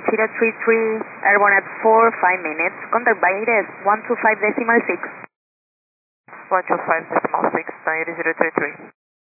8033, airborne at 4, 5 minutes. Contact by IRES 125.6. 125.6, 8033.